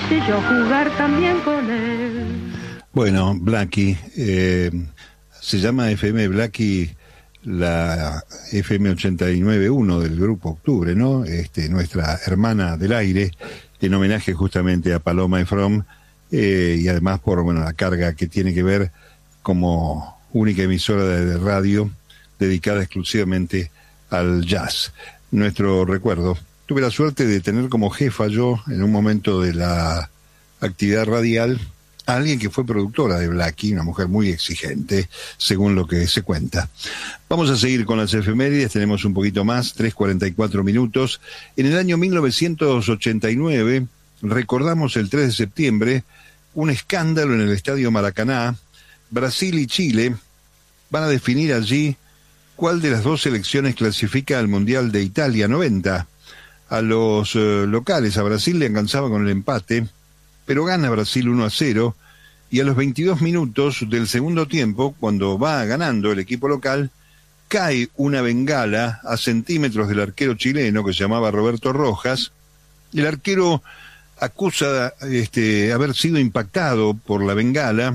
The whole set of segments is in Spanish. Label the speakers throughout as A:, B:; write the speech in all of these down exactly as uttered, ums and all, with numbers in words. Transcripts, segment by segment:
A: quise yo jugar también con él.
B: Bueno, Blackie, eh, se llama F M Blackie, la F M ochenta y nueve punto uno del Grupo Octubre, ¿no? Este, nuestra hermana del aire, en homenaje justamente a Paloma Efrom, eh, y además por, bueno, la carga que tiene que ver como única emisora de, de radio dedicada exclusivamente al jazz. Nuestro recuerdo. Tuve la suerte de tener como jefa yo, en un momento de la actividad radial, a alguien que fue productora de Blackie, una mujer muy exigente, según lo que se cuenta. Vamos a seguir con las efemérides, tenemos un poquito más, tres cuarenta y cuatro minutos. En el año mil novecientos ochenta y nueve, recordamos el tres de septiembre, un escándalo en el Estadio Maracaná. Brasil y Chile van a definir allí cuál de las dos selecciones clasifica al Mundial de Italia noventa. A los eh, locales, a Brasil le alcanzaba con el empate, pero gana Brasil uno a cero, y a los veintidós minutos del segundo tiempo, cuando va ganando el equipo local, cae una bengala a centímetros del arquero chileno que se llamaba Roberto Rojas. El arquero acusa este, haber sido impactado por la bengala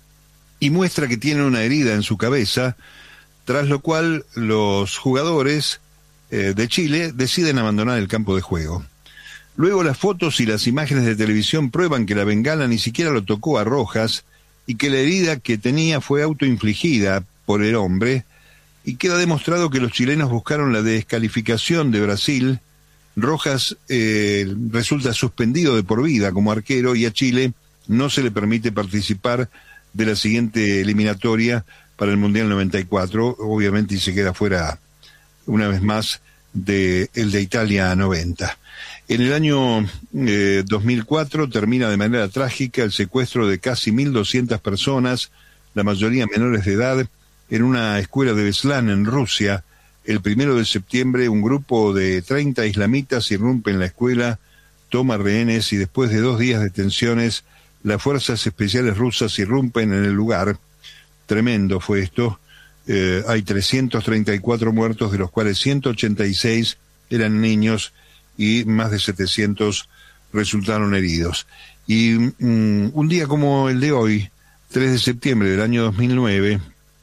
B: y muestra que tiene una herida en su cabeza, tras lo cual los jugadores eh, de Chile deciden abandonar el campo de juego. Luego las fotos y las imágenes de televisión prueban que la bengala ni siquiera lo tocó a Rojas y que la herida que tenía fue autoinfligida por el hombre, y queda demostrado que los chilenos buscaron la descalificación de Brasil. Rojas eh, resulta suspendido de por vida como arquero y a Chile no se le permite participar de la siguiente eliminatoria para el Mundial noventa y cuatro, obviamente, y se queda fuera una vez más de el de Italia noventa. En el año eh, dos mil cuatro termina de manera trágica el secuestro de casi mil doscientas personas, la mayoría menores de edad, en una escuela de Beslan, en Rusia. El primero de septiembre, un grupo de treinta islamitas irrumpe en la escuela, toma rehenes y después de dos días de tensiones, las fuerzas especiales rusas irrumpen en el lugar. Tremendo fue esto. Eh, hay trescientos treinta y cuatro muertos, de los cuales ciento ochenta y seis eran niños y más de setecientos resultaron heridos. Y um, un día como el de hoy, tres de septiembre del año dos mil nueve,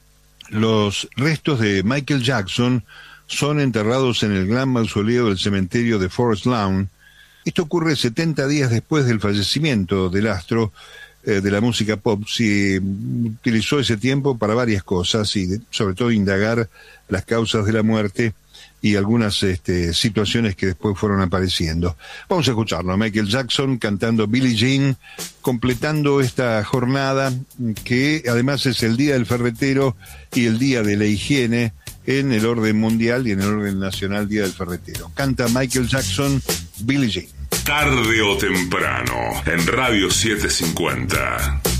B: los restos de Michael Jackson son enterrados en el gran mausoleo del cementerio de Forest Lawn. Esto ocurre setenta días después del fallecimiento del astro eh, de la música pop. Se utilizó ese tiempo para varias cosas y de, sobre todo indagar las causas de la muerte y algunas este, situaciones que después fueron apareciendo. Vamos a escucharlo, a Michael Jackson cantando Billie Jean, completando esta jornada que además es el Día del Ferretero y el Día de la Higiene en el orden mundial y en el orden nacional, Día del Ferretero. Canta Michael Jackson, Billie Jean.
C: Tarde o temprano, en Radio setecientos cincuenta.